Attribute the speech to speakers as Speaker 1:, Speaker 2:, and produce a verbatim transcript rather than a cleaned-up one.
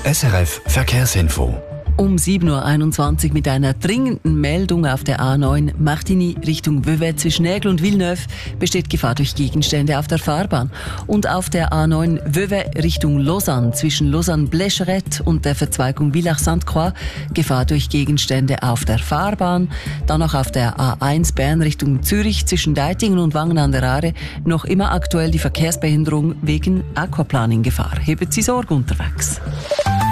Speaker 1: S R F Verkehrsinfo.
Speaker 2: Um sieben Uhr einundzwanzig mit einer dringenden Meldung auf der A neun Martigny Richtung Vevey zwischen Aigle und Villeneuve besteht Gefahr durch Gegenstände auf der Fahrbahn. Und auf der A neun Vevey Richtung Lausanne zwischen Lausanne-Blécherette und der Verzweigung Villach-Sainte-Croix Gefahr durch Gegenstände auf der Fahrbahn. Dann noch auf der A eins Bern Richtung Zürich zwischen Deitingen und Wangen an der Aare noch immer aktuell die Verkehrsbehinderung wegen Aquaplaning-Gefahr. Hebt Sie Sorge unterwegs.